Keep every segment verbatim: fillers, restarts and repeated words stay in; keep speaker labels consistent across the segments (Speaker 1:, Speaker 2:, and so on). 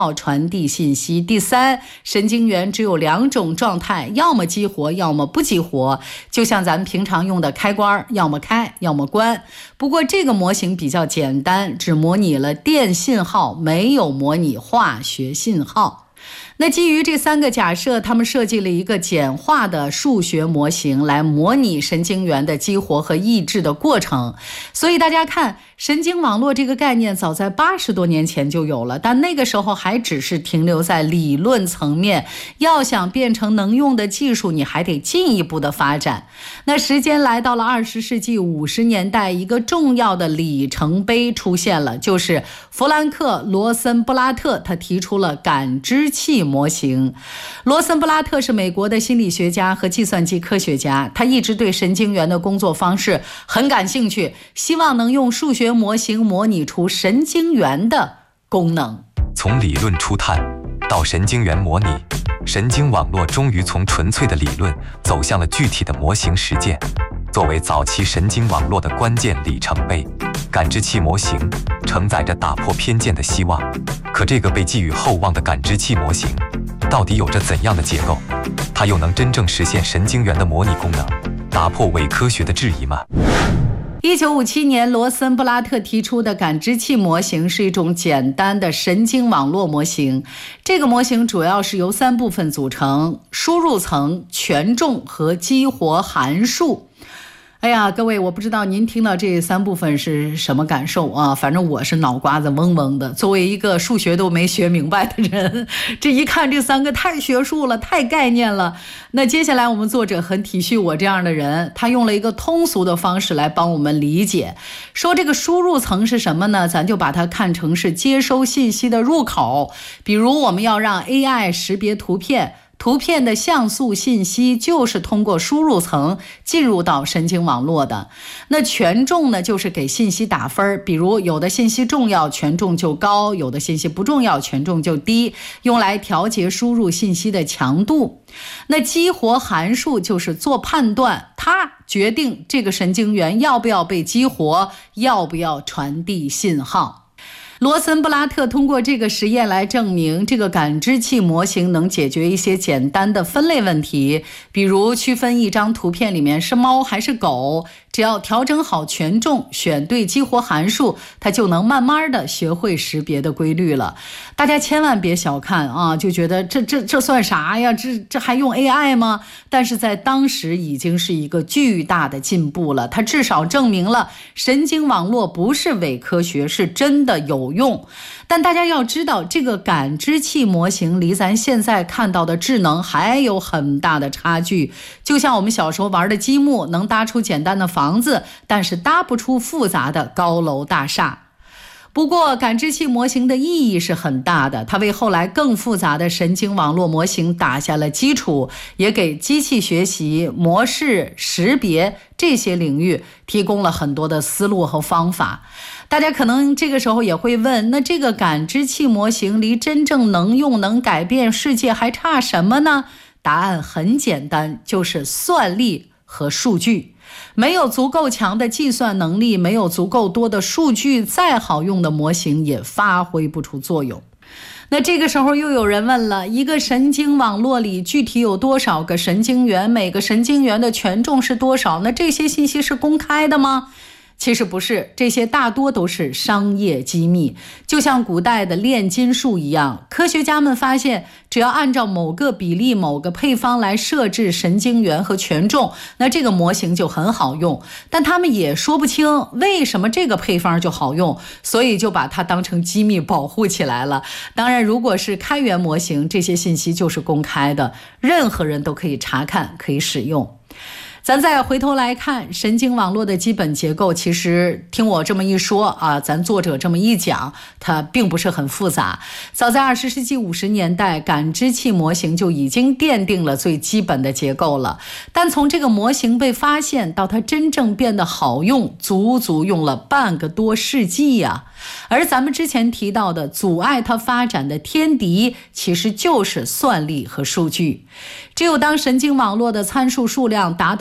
Speaker 1: 传递信息。第三，神经元只有两种状态，要么激活，要么不激活，就像咱们平常用的开关，要么开，要么关。不过这个模型比较简单，只模拟了电信号，没有模拟化学信号。那基于这三个假设，他们设计了一个简化的数学模型来模拟神经元的激活和抑制的过程。所以大家看，神经网络这个概念早在八十多年前就有了，但那个时候还只是停留在理论层面，要想变成能用的技术，你还得进一步的发展。那时间来到了二十世纪五十年代，一个重要的里程碑出现了，就是弗兰克·罗森布拉特，他提出了感知器模型。罗森布拉特是美国的心理学家和计算机科学家，他一直对神经元的工作方式很感兴趣，希望能用数学模型模拟出神经元的功能。
Speaker 2: 从理论初探到神经元模拟，神经网络终于从纯粹的理论走向了具体的模型实践。作为早期神经网络的关键里程碑，感知器模型承载着打破偏见的希望。可这个被寄予厚望的感知器模型到底有着怎样的结构？它又能真正实现神经元的模拟功能，打破伪科学的质疑吗？
Speaker 1: 一九五七年，罗森布拉特提出的感知器模型是一种简单的神经网络模型。这个模型主要是由三部分组成：输入层、权重和激活函数。哎呀，各位，我不知道您听到这三部分是什么感受啊？反正我是脑瓜子嗡嗡的。作为一个数学都没学明白的人，这一看这三个太学术了，太概念了。那接下来我们作者很体恤我这样的人，他用了一个通俗的方式来帮我们理解。说这个输入层是什么呢？咱就把它看成是接收信息的入口。比如我们要让 A I 识别图片，图片的像素信息就是通过输入层进入到神经网络的。那权重呢，就是给信息打分，比如有的信息重要，权重就高；有的信息不重要，权重就低，用来调节输入信息的强度。那激活函数就是做判断，它决定这个神经元要不要被激活，要不要传递信号。罗森布拉特通过这个实验来证明，这个感知器模型能解决一些简单的分类问题，比如区分一张图片里面是猫还是狗，只要调整好权重，选对激活函数，它就能慢慢的学会识别的规律了。大家千万别小看啊，就觉得这这这算啥呀？这这还用 A I 吗？但是在当时已经是一个巨大的进步了，它至少证明了神经网络不是伪科学，是真的有用。但大家要知道，这个感知器模型离咱现在看到的智能还有很大的差距。就像我们小时候玩的积木，能搭出简单的房子，但是搭不出复杂的高楼大厦。不过感知器模型的意义是很大的，它为后来更复杂的神经网络模型打下了基础，也给机器学习、模式识别这些领域提供了很多的思路和方法。大家可能这个时候也会问，那这个感知器模型离真正能用能改变世界还差什么呢？答案很简单，就是算力和数据。没有足够强的计算能力，没有足够多的数据，再好用的模型也发挥不出作用。那这个时候又有人问了，一个神经网络里具体有多少个神经元，每个神经元的权重是多少？那这些信息是公开的吗？其实不是，这些大多都是商业机密，就像古代的炼金术一样。科学家们发现，只要按照某个比例、某个配方来设置神经元和权重，那这个模型就很好用。但他们也说不清为什么这个配方就好用，所以就把它当成机密保护起来了。当然，如果是开源模型，这些信息就是公开的，任何人都可以查看，可以使用。咱再回头来看神经网络的基本结构，其实听我这么一说啊，咱作者这么一讲，它并不是很复杂。早在二十世纪五十年代，感知器模型就已经奠定了最基本的结构了。但从这个模型被发现到它真正变得好用，足足用了半个多世纪呀、啊。而咱们之前提到的阻碍它发展的天敌，其实就是算力和数据。只有当神经网络的参数数量达到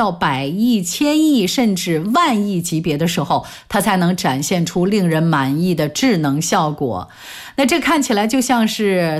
Speaker 1: 到百亿、千亿甚至万亿级别的时候，它才能展现出令人满意的智能效果。那这看起来就像是